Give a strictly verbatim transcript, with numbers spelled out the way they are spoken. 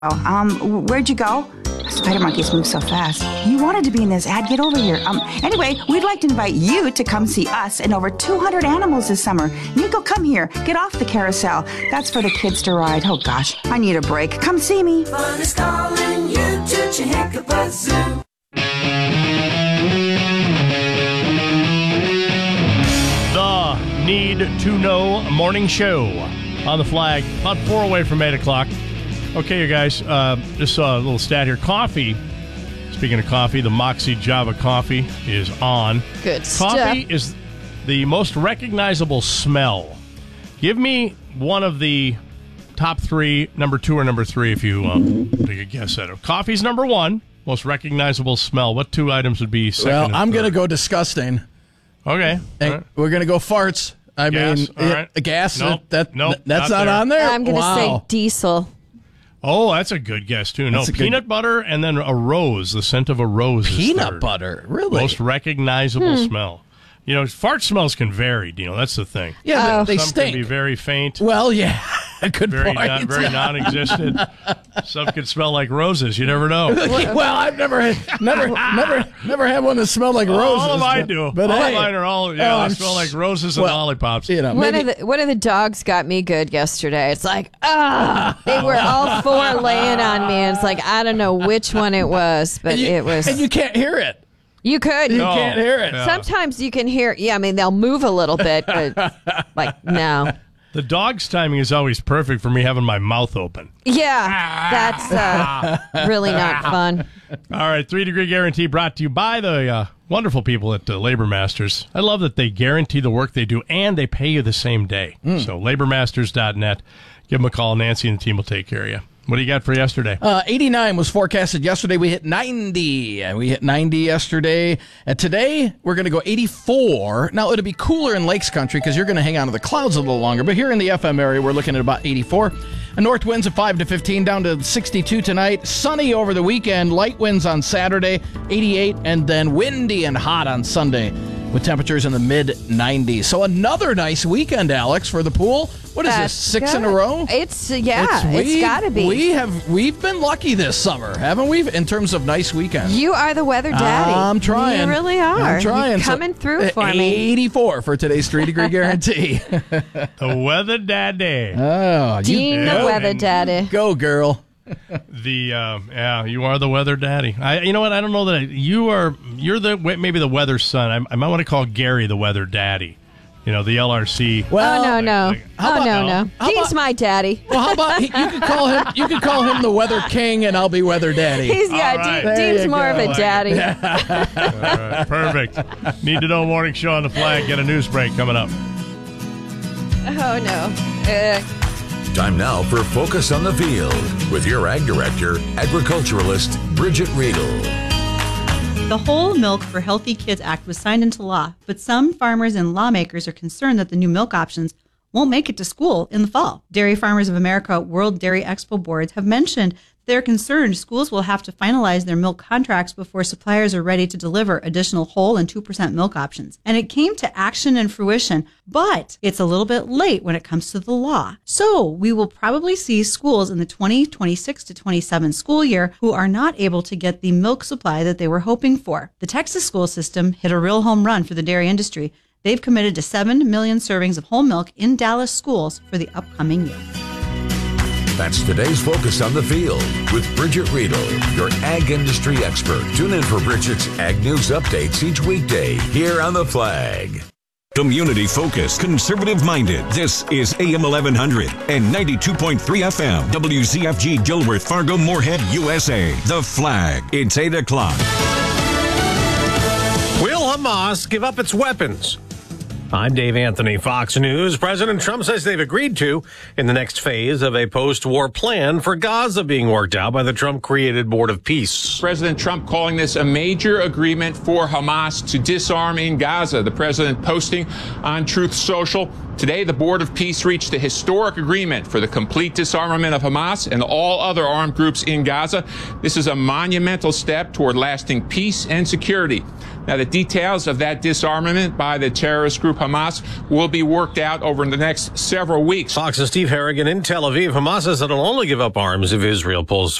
Oh, um, where'd you go? Spider monkeys move so fast. You wanted to be in this ad. Get over here. Um, anyway, we'd like to invite you to come see us and over two hundred animals this summer. Nico, come here. Get off the carousel. That's for the kids to ride. Oh, gosh. I need a break. Come see me. Fun is calling you to Chehaqa Zoo. The Need to Know Morning Show on the Flag. About four away from eight o'clock. Okay, you guys, uh, just saw a little stat here. Coffee, speaking of coffee, the Moxie Java coffee is on. Good stuff. Coffee is the most recognizable smell. Give me one of the top three, number two or number three, if you um, take a guess at it. Coffee's number one, most recognizable smell. What two items would be second? Well, and I'm going to third? go disgusting. Okay. And right. We're going to go farts. I Gas, mean, all right. it, gas, Nope, that, nope, that's not not, there. on there? I'm going to Wow. say diesel. Oh, that's a good guess, too. No, That's a good- peanut butter and then a rose, the scent of a rose is Peanut third. butter, really? Most recognizable Hmm. smell. You know, fart smells can vary, Dino. That's the thing. Yeah, Oh. they Some stink. can be very faint, Well, yeah, good very point. non, very non-existent. Some can smell like roses. You never know. Well, I've never had, never, never, never had one that smelled like roses. all of mine but- do. But all hey, of mine are all, yeah, oh, they I'm smell like s- roses and well, lollipops. You know, One maybe, of the one of the dogs got me good yesterday. It's like, ah, they were all four laying on me. And it's like, I don't know which one it was, but and you, it was. and you can't hear it. You could. You No. can't hear it. Yeah. Sometimes you can hear. Yeah, I mean they'll move a little bit, but like no. The dog's timing is always perfect for me having my mouth open. Yeah, that's uh, really not fun. All right, three-degree guarantee brought to you by the uh, wonderful people at uh, Labor Masters. I love that they guarantee the work they do, and they pay you the same day. Mm. So labor masters dot net. Give them a call. Nancy and the team will take care of you. What do you got for yesterday? Uh, eighty-nine was forecasted yesterday. We hit ninety. And we hit ninety yesterday. And today, we're going to go eighty-four. Now, it'll be cooler in Lakes Country because you're going to hang on to the clouds a little longer. But here in the F M area, we're looking at about eighty-four. And north winds at five to fifteen, down to sixty-two tonight. Sunny over the weekend. Light winds on Saturday, eighty-eight. And then windy and hot on Sunday with temperatures in the mid nineties. So another nice weekend, Alex, for the pool. What is That's this, six good. in a row? It's yeah, it's, we- got to be. We have we've been lucky this summer, haven't we? In terms of nice weekends. You are the weather daddy. I'm trying. You really are. I'm trying. You're So, coming through uh, for me. eighty-four for today's three degree guarantee. The Weather Daddy. Oh, you Dean Yeah, the weather and- daddy. go, girl. The um, yeah, you are the Weather Daddy. I, you know what? I don't know that I, you are. You're the maybe the weather son. I, I might want to call Gary the Weather Daddy. You know, the L R C. Well, Oh no no! like- how oh about- no no! how Dean's about- my daddy. Well, how about you could call him? You could call him the Weather King, and I'll be Weather Daddy. He's yeah. All right. Dean, There Dean's you more go. of a Like daddy. All right, perfect. Need to know morning show on the Flag. Get a news break coming up. Oh no! Uh, Time now for Focus on the Field with your Ag Director, Agriculturalist Bridget Riedel. The Whole Milk for Healthy Kids Act was signed into law, but some farmers and lawmakers are concerned that the new milk options won't make it to school in the fall. Dairy Farmers of America World Dairy Expo boards have mentioned they're concerned schools will have to finalize their milk contracts before suppliers are ready to deliver additional whole and two percent milk options. And it came to action and fruition, but it's a little bit late when it comes to the law. So we will probably see schools in the twenty twenty-six to twenty-seven school year who are not able to get the milk supply that they were hoping for. The Texas school system hit a real home run for the dairy industry. They've committed to seven million servings of whole milk in Dallas schools for the upcoming year. That's today's Focus on the Field with Bridget Riedel, your ag industry expert. Tune in for Bridget's Ag News updates each weekday here on the Flag. Community focused, conservative minded. This is A M eleven hundred and ninety-two point three F M. W Z F G Dilworth, Fargo, Moorhead, U S A. The Flag. It's eight o'clock. Will Hamas give up its weapons? I'm Dave Anthony, Fox News. President Trump says they've agreed to in the next phase of a post-war plan for Gaza being worked out by the Trump-created Board of Peace. President Trump calling this a major agreement for Hamas to disarm in Gaza. The president posting on Truth Social, Today, the Board of Peace reached a historic agreement for the complete disarmament of Hamas and all other armed groups in Gaza. This is a monumental step toward lasting peace and security. Now, the details of that disarmament by the terrorist group Hamas will be worked out over the next several weeks. Fox's Steve Harrigan in Tel Aviv. Hamas says it'll only give up arms if Israel pulls